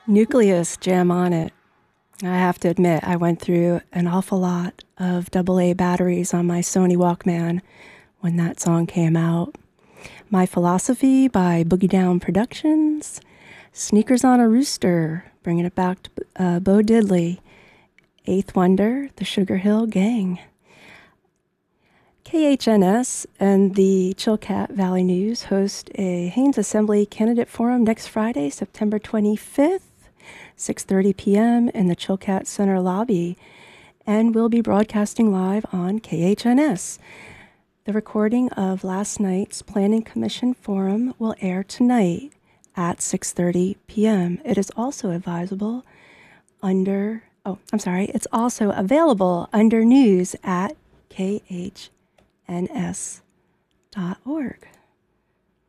Nucleus, Jam on It. I have to admit, I went through an awful lot of AA batteries on my Sony Walkman when that song came out. My Philosophy by Boogie Down Productions. Sneakers on a Rooster, bringing it back to Bo Diddley. Eighth Wonder, the Sugar Hill Gang. KHNS and the Chilkat Valley News host a Haines Assembly Candidate Forum next Friday, September 25th. 6:30 p.m. in the Chilkat Center lobby, and we'll be broadcasting live on KHNS. The recording of last night's Planning Commission Forum will air tonight at 6:30 p.m. It is also advisable it's also available under news at khns.org.